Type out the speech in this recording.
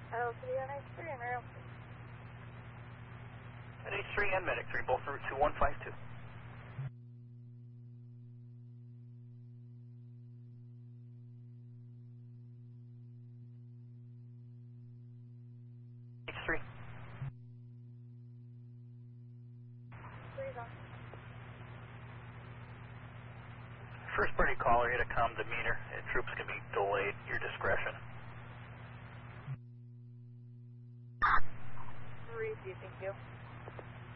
LCD NH3 and rail. NH3 and Medic 3, both route 2152. NH3. 3's on. First party caller, you had a calm demeanor. Troops can be delayed. Your discretion. 3, thank you.